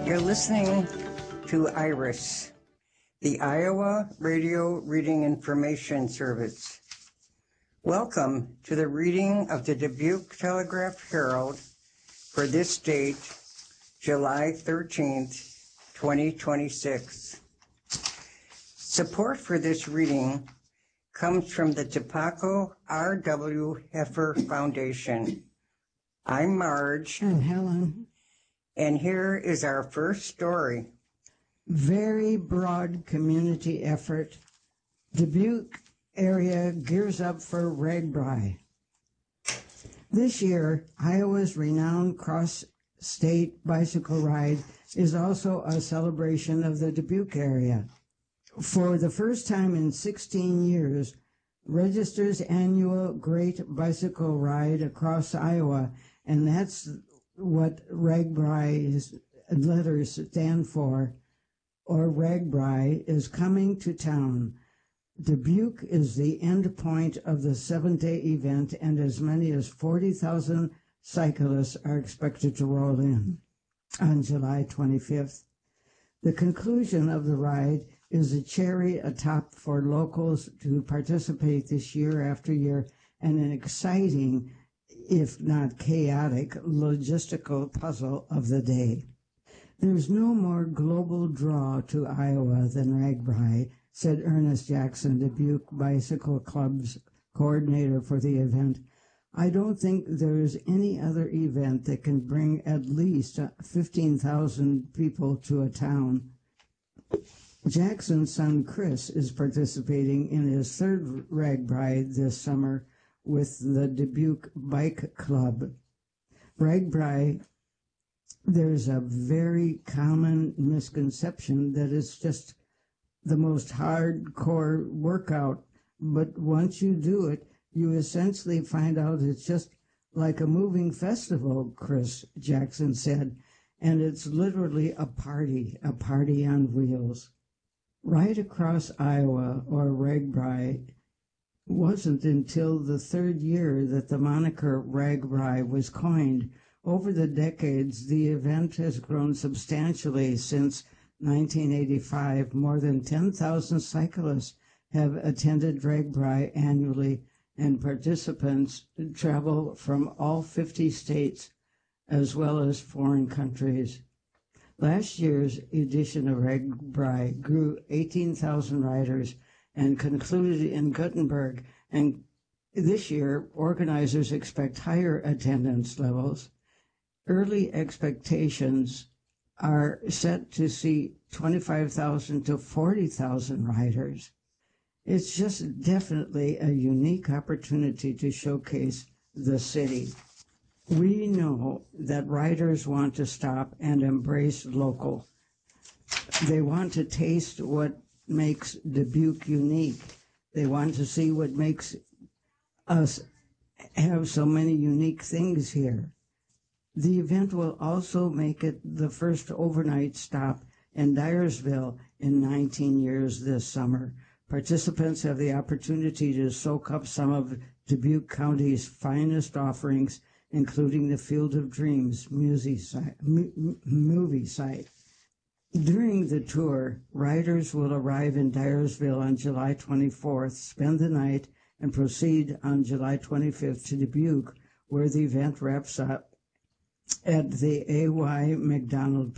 You're listening to IRIS, the Iowa Radio Reading Information Service. Welcome to the reading of the Dubuque Telegraph-Herald for this date, July 13th, 2026. Support for this reading comes from the Tupacco R.W. Heffer Foundation. I'm Marge. And Helen. And here is our first story. Very broad community effort. Dubuque area gears up for RAGBRAI. This year, Iowa's renowned cross-state bicycle ride is also a celebration of the Dubuque area. For the first time in 16 years, Register's annual Great Bicycle Ride across Iowa, and that's what RAGBRAI's letters stand for, or RAGBRAI, is coming to town. Dubuque is the end point of the 7-day event, and as many as 40,000 cyclists are expected to roll in on July 25th. The conclusion of the ride is a cherry atop for locals to participate this year after year, and an exciting, if not chaotic, logistical puzzle of the day. There's no more global draw to Iowa than RAGBRAI, said Ernest Jackson, Dubuque Bicycle Club's coordinator for the event. I don't think there's any other event that can bring at least 15,000 people to a town. Jackson's son Chris is participating in his third RAGBRAI this summer with the Dubuque Bike Club. RAGBRAI, there's a very common misconception that it's just the most hardcore workout, but once you do it, you essentially find out it's just like a moving festival, Chris Jackson said, and it's literally a party on wheels. Right across Iowa, or RAGBRAI, wasn't until the third year that the moniker RAGBRAI was coined. Over the decades, the event has grown substantially since 1985. More than 10,000 cyclists have attended RAGBRAI annually, and participants travel from all 50 states as well as foreign countries. Last year's edition of RAGBRAI grew 18,000 riders and concluded in Guttenberg, and this year organizers expect higher attendance levels. Early expectations are set to see 25,000 to 40,000 riders. It's just definitely a unique opportunity to showcase the city. We know that riders want to stop and embrace local. They want to taste what makes Dubuque unique. They want to see what makes us have so many unique things here. The event will also make it the first overnight stop in Dyersville in 19 years this summer. Participants have the opportunity to soak up some of Dubuque County's finest offerings, including the Field of Dreams movie site. During the tour, riders will arrive in Dyersville on July 24th, spend the night, and proceed on July 25th to Dubuque, where the event wraps up at the A.Y. McDonald